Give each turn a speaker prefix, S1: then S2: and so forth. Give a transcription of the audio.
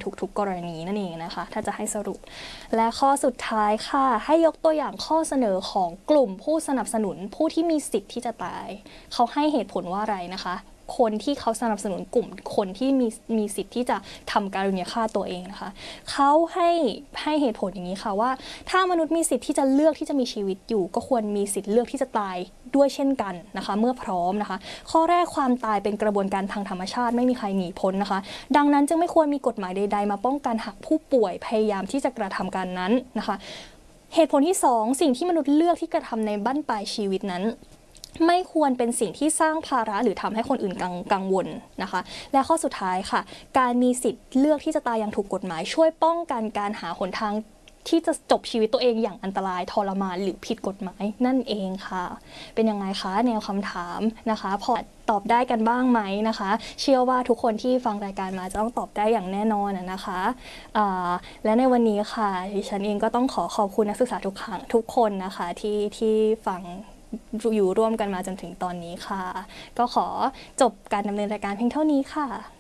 S1: ทุกๆกรณีนั่นเองนะคะถ้าจะให้สรุปและข้อสุดท้ายค่ะให้ยกตัวอย่างข้อเสนอของกลุ่มผู้สนับสนุนผู้ที่มีสิทธิ์ที่จะตายเขาให้เหตุผลว่าอะไรนะคะคนที่เขาสนับสนุนกลุ่มคนที่มีสิทธิ์ที่จะทำการุญยฆาตตัวเองนะคะเขาให้เหตุผลอย่างนี้ค่ะว่าถ้ามนุษย์มีสิทธิ์ที่จะเลือกที่จะมีชีวิตอยู่ก็ควรมีสิทธิ์เลือกที่จะตายด้วยเช่นกันนะคะเมื่อพร้อมนะคะข้อแรกความตายเป็นกระบวนการทางธรรมชาติไม่มีใครหนีพ้นนะคะดังนั้นจึงไม่ควรมีกฎหมายใดๆมาป้องกันหากผู้ป่วยพยายามที่จะกระทำการนั้นนะคะเหตุผลที่2สิ่งที่มนุษย์เลือกที่กระทำในบั้นปลายชีวิตนั้นไม่ควรเป็นสิ่งที่สร้างภาระหรือทำให้คนอื่นกังวลนะคะและข้อสุดท้ายค่ะการมีสิทธิ์เลือกที่จะตายอย่างถูกกฎหมายช่วยป้องกันการหาหนทางที่จะจบชีวิตตัวเองอย่างอันตรายทรมานหรือผิดกฎหมายนั่นเองค่ะเป็นยังไงคะแนวคำถามนะคะพอตอบได้กันบ้างไหมนะคะเชื่อว่าทุกคนที่ฟังรายการมาจะต้องตอบได้อย่างแน่นอนนะคะและในวันนี้ค่ะดิฉันเองก็ต้องขอบคุณนักศึกษาทุกคนนะคะที่ฟังอยู่ร่วมกันมาจนถึงตอนนี้ค่ะก็ขอจบการดำเนินรายการเพียงเท่านี้ค่ะ